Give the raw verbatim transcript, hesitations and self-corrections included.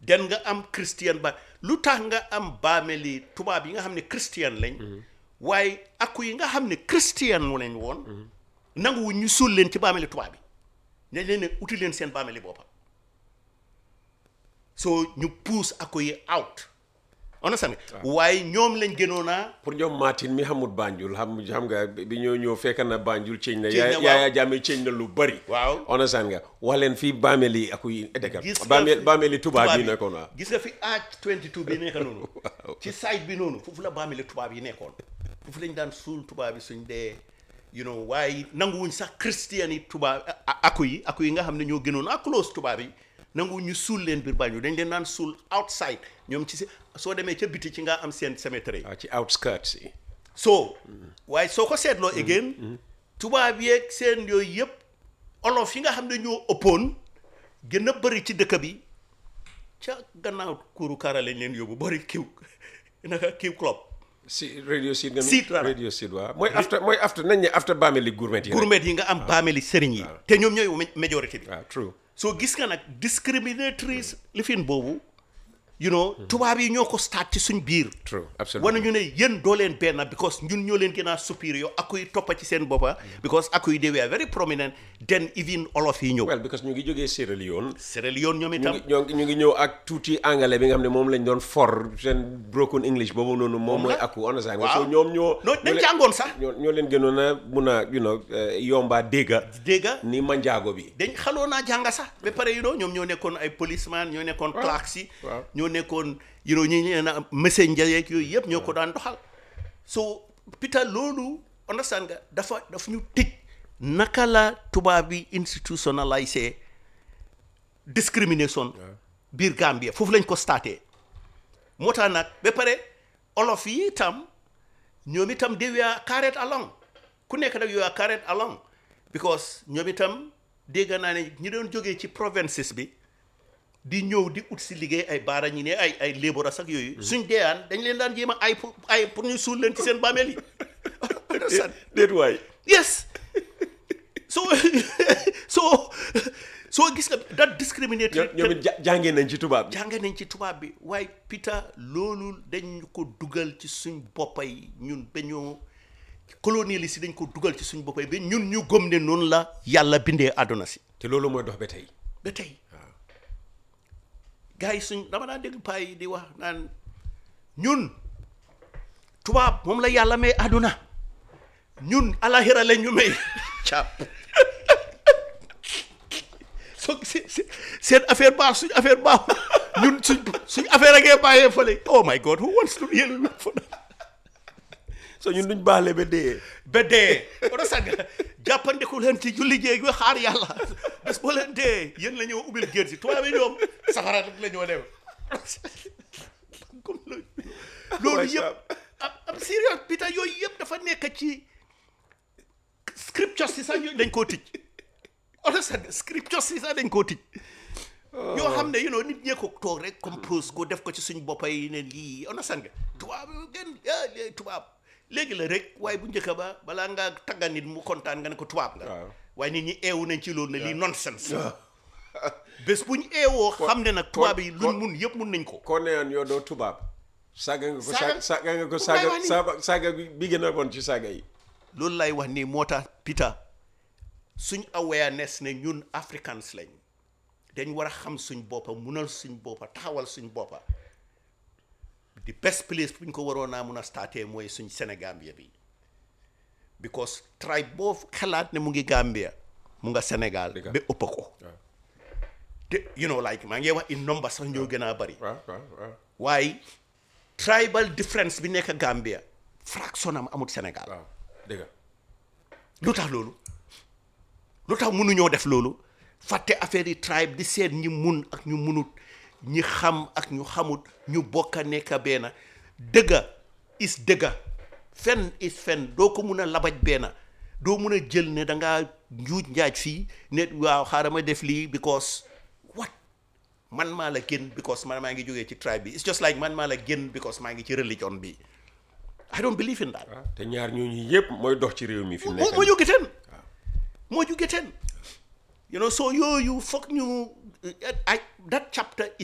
den nga am christian ba lu tax nga am baameli tubaab yi nga xam ne christian lañ waaye aku yi nga xam ne christian lañ woon nangu ñu suul leen ci baameli tubaab yi ne leen ne uti leen seen baameli boppam so ñu pousse aku yi out understand waaye ñoom lañ gënoon a pour ñoom Martin mi xamut Banjul xam xam nga bi ñoo ñëw fekk na Banjul ceeñ na Yaaya Jammeh ceeñ na lu bari waaw understand nga wax leen fii baameli aku yi dëkk baameli tubaab yi nekkoon waaw gis nga fi age twenty-two bi nekk noonu ci site bi noonu foofu la baameli tubaab yi nekkoon foofu lañ daan suul tubaab yi suñ dee you know waaye nanguwuñ sax christian yi tubaab aku yi aku yi nga xam ne ñoo gënoon a close tubaab yi nangu ñu suul leen biir Banjul dañ leen naan suul outside ñoom ci si soo demee ca biti ci nga am seen cemetery ci outskirts yi so waaye soo ko seetloo again tubaab yeeg seen yooyu yëpp olof yi nga xam ne ñoo ëppoon gën a bëri ci dëkk bi ca gannaaw kuuru kara lañ leen yóbbu bëri kiw naka kiw club si radio Sid nga Sid radio Sid waaw mooy after mooy after nañ ne after baameli gourmet yi gourmet yi nga am baameli sëriñ yi te ñoom ñooy majorité bi waaw true soo gis nga nag discriminatory lifin boobu you know tubaab yi ñoo ko start ci suñ biir true absolutely wana ñu ne yéen doo leen benn because ñun ñoo leen gën a supérieur aku yi toppa ci seen boppa because aku yi they were very prominent then even olof yi ñëw well because ñu ngi jógee Sierra Leone Sierra Leone ñoom itam ñu ngi ñëw ak tuuti anglais bi nga xam ne moom lañ doon for seen broken English boobu noonu moom mooy aku understand nga so ñoom ñoo non dañ jàngoon sax ñoo leen gënoon a mun a you know yomba dégga dégga ni manjaago bi dañ xaloo naa jànga sax ba pare you know ñoom ñoo nekkoon ay policeman ñoo nekkoon clerks yi ñoo nekkoon you know ñi ñee na messenger yeeg yooyu yëpp ñoo ko daan doxal so Peter loolu understand nga dafa dafa ñu tëj naka la tubaab bi institutionnalisé discrimination biir Gambia foofu lañ ko starté moo tax nag ba pare olof yi itam ñoom itam they were carried along ku nekk nag you are carried along because ñoom itam dégg naa ne ñi doon jógee ci provinces bi di ñëw di ut si liggéey ay baara ñi ne ay ay labourers ak yooyu suñ deeyaan dañ leen daan jéem a ay pour ay pour ñu suul leen ci seen bàmmeel yi déet waay yes so so soo gis nga that discriminatory ñoom it jàngee nañ ci tubaab bi jàngee nañ ci tubaab bi waaye Peter loolu dañ ko dugal ci suñ boppay ñun ba ñoo colonialiste dañ ko dugal ci suñ boppay ba ñun ñu gëm ne noonu la yàlla bindee àdduna si te loolu mooy dox ba tey ba tey gars yi suñ dama daan dégg paa yi di wax naan ñun tubaab moom la yàlla may àdduna ñun alaxira la ñu may caap so seen affaire baax suñ affaire baax ñun suñ suñ affaire a ngee bàyyee fële oh my god who wants to really look for that so ñun duñ baaxle ba dee ba dee oto sàgga jàppandeku leen ci julli jéeg wi xaar yàlla bés boo leen dee yéen la ñoo ubbil géer si tubaab yi ñoom safara rek la ñoo dem comme loolu yëpp am am sérieux Peter yooyu yëpp dafa nekk ci scriptures si sax dañ koo tij oto sàgga scriptures si sax dañ koo tij yoo xam ne you know nit ñee ko toog rek compose ko def ko ci suñ boppa yi ne lii oto sàgga tubaab gën tubaab léegi la rek waaye bu njëkk ba balaa ngaa tagga nit mu kontaan nga ne ko tubaab nga waaye nit ñi eewu nañ ci loolu ne lii nonsense bés bu ñu eewoo xam ne nag tubaab yi luñ mun yëpp mun nañ ko koo neyoon yow doo tubaab saaga nga ko saaga nga ko saaga saaga bi gën a bon ci saaga yi loolu lay wax nii moo tax Peter suñ awareness ne ñun africans lañ dañ war a xam suñ boppa munal suñ boppa taxawal suñ boppa the best place bu ñu ko waroon naa mun a starté mooy suñ Sénégambia bi because tribe boo xalaat ne mu ngi Gambia mu nga Sénégal ba ëpp ko te you know like maa ngi wax in number sax ñoo gën a bari waaye tribal difference bi nekk Gambia fraction am amut Sénégal dëgg lu tax loolu lu tax mënuñoo def loolu fàtte affaire yi tribe di seet ñi mun ak ñu munut ñi xam ak ñu xamut ñu bokka nekk benn dëgga is dëgga fen is fen doo ko mun a labaj benn doo mun a jël ne dangaa njuuj njaaj fii ne waaw xaaral ma def lii because what man maa la gën because man maa ngi jógee ci tribe bi it's just like man maa la gën because maa ngi ci religion bi I don't believe in that te ñaar ñooñu yëpp mooy dox ci réew mi fi mu nekk moo jóge teen moo jóge teen you know so yooyu foog ñu that chapter